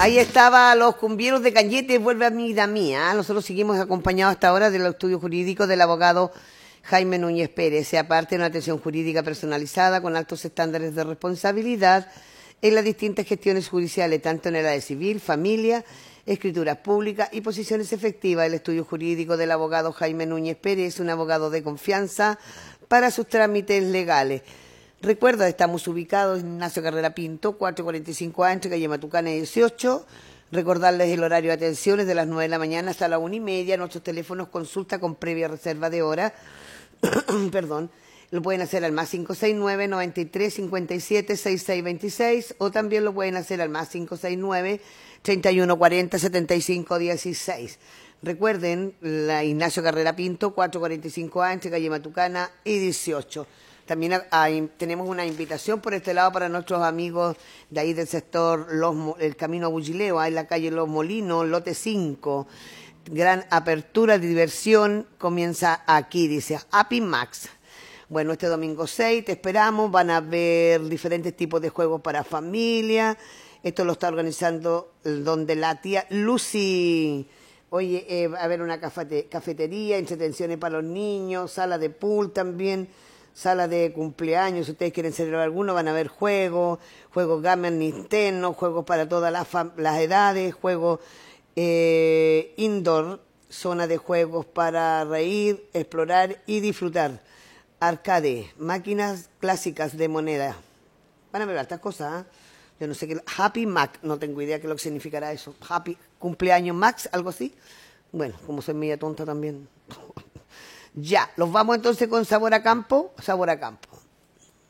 Ahí estaba los cumbieros de Cañete, vuelve a mi vida mía. Nosotros seguimos acompañados hasta ahora del estudio jurídico del abogado Jaime Núñez Pérez. Se aparte una atención jurídica personalizada con altos estándares de responsabilidad en las distintas gestiones judiciales, tanto en el área civil, familia, escrituras públicas y posiciones efectivas. El estudio jurídico del abogado Jaime Núñez Pérez es un abogado de confianza para sus trámites legales. Recuerda, estamos ubicados en Ignacio Carrera Pinto, 445A, entre calle Matucana y 18. Recordarles el horario de atenciones de las 9 de la mañana hasta las 1:30. Nuestros teléfonos consulta con previa reserva de hora. Perdón. Lo pueden hacer al más 569-93-57-6626 o también lo pueden hacer al más 569-3140-7516. Recuerden, la Ignacio Carrera Pinto, 445A, entre calle Matucana y 18. También tenemos una invitación por este lado para nuestros amigos de ahí del sector el Camino a Bullileo, ahí en la calle Los Molinos, lote 5. Gran apertura de diversión comienza aquí, dice Happy Max. Bueno, este domingo 6 te esperamos, van a ver diferentes tipos de juegos para familia. Esto lo está organizando donde la tía Lucy. Oye, va a haber una cafetería, entretenciones para los niños, sala de pool también, sala de cumpleaños, si ustedes quieren celebrar alguno, van a haber juegos gamer Nintendo, juegos para todas las edades, juegos indoor, zona de juegos para reír, explorar y disfrutar. Arcade, máquinas clásicas de moneda. Van a ver estas cosas, ¿eh? Yo no sé qué. Happy Mac, no tengo idea qué lo que significará eso. Happy, cumpleaños Max, algo así. Bueno, como soy media tonta también. Ya, los vamos entonces con Sabor a Campo. Sabor a Campo.